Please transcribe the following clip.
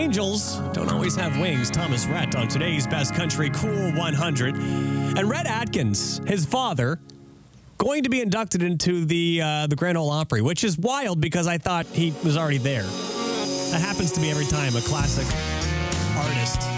angels don't always have wings. Thomas Rhett on today's Best Country Cool 100. And Rhett Atkins, his father, going to be inducted into the Grand Ole Opry, which is wild because I thought he was already there. That happens to me every time a classic artist